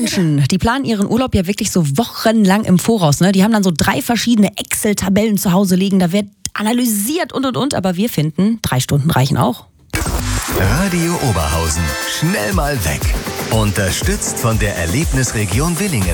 Menschen, die planen ihren Urlaub ja wirklich so wochenlang im Voraus. Ne? Die haben dann so 3 verschiedene Excel-Tabellen zu Hause liegen. Da wird analysiert und. Aber wir finden, 3 Stunden reichen auch. Radio Oberhausen. Schnell mal weg. Unterstützt von der Erlebnisregion Willingen.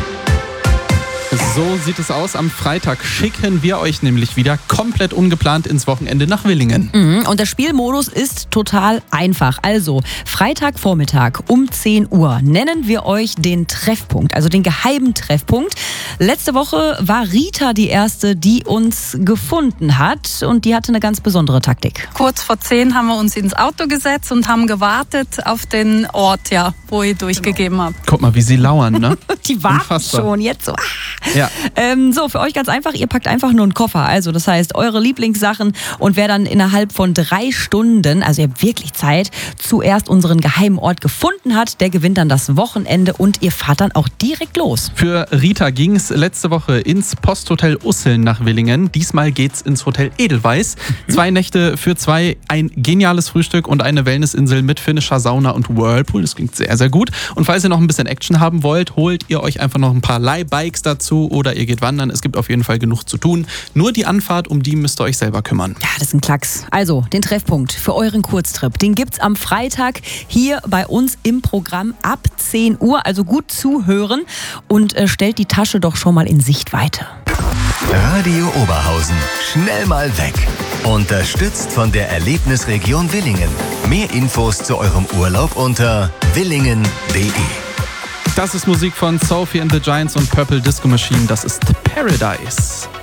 So sieht es aus. Am Freitag schicken wir euch nämlich wieder komplett ungeplant ins Wochenende nach Willingen. Und der Spielmodus ist total einfach. Also Freitagvormittag um 10 Uhr nennen wir euch den Treffpunkt, also den geheimen Treffpunkt. Letzte Woche war Rita die Erste, die uns gefunden hat und die hatte eine ganz besondere Taktik. Kurz vor 10 haben wir uns ins Auto gesetzt und haben gewartet auf den Ort, ja, wo ihr durchgegeben habt. Guck mal, wie sie lauern, ne? Die warten Unfassbar. schon, jetzt so. Ja. So, für euch ganz einfach, ihr packt einfach nur einen Koffer. Also das heißt, eure Lieblingssachen und wer dann innerhalb von 3 Stunden, also ihr habt wirklich Zeit, zuerst unseren geheimen Ort gefunden hat, der gewinnt dann das Wochenende und ihr fahrt dann auch direkt los. Für Rita ging es letzte Woche ins Posthotel Usseln nach Willingen. Diesmal geht's ins Hotel Edelweiss. 2 Nächte für 2, ein geniales Frühstück und eine Wellnessinsel mit finnischer Sauna und Whirlpool. Das klingt sehr, sehr gut. Und falls ihr noch ein bisschen Action haben wollt, holt ihr euch einfach noch ein paar Leihbikes dazu oder ihr geht wandern. Es gibt auf jeden Fall genug zu tun. Nur die Anfahrt, um die müsst ihr euch selber kümmern. Ja, das ist ein Klacks. Also, den Treffpunkt für euren Kurztrip, den gibt's am Freitag hier bei uns im Programm ab 10 Uhr. Also gut zuhören und stellt die Tasche doch schon mal in Sichtweite. Radio Oberhausen. Schnell mal weg. Unterstützt von der Erlebnisregion Willingen. Mehr Infos zu eurem Urlaub unter willingen.de. Das ist Musik von Sophie and the Giants und Purple Disco Machine. Das ist Paradise.